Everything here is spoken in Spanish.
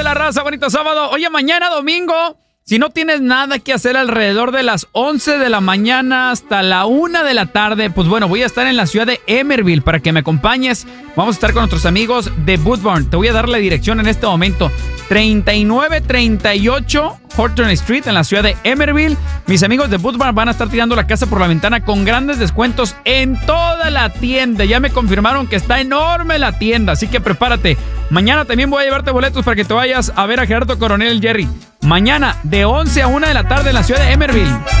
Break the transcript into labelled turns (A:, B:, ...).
A: dice la raza? Bonito sábado. Oye, mañana domingo, si no tienes nada que hacer alrededor de las 11 de la mañana hasta la 1 de la tarde, pues bueno, voy a estar en la ciudad de Emerville para que me acompañes. Vamos a estar con nuestros amigos de Boot Barn. Te voy a dar la dirección en este momento. 3938 Horton Street en la ciudad de Emerville. Mis amigos de Boot Barn van a estar tirando la casa por la ventana con grandes descuentos en toda la tienda. Ya me confirmaron que está enorme la tienda, así que prepárate. Mañana también voy a llevarte boletos para que te vayas a ver a Gerardo Coronel y el Jerry. Mañana de 11 a 1 de la tarde en la ciudad de Emerville.